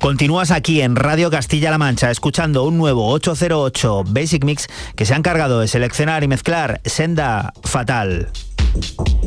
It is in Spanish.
Continúas aquí en Radio Castilla-La Mancha escuchando un nuevo 808 Basic Mix que se ha encargado de seleccionar y mezclar Senda Fatal.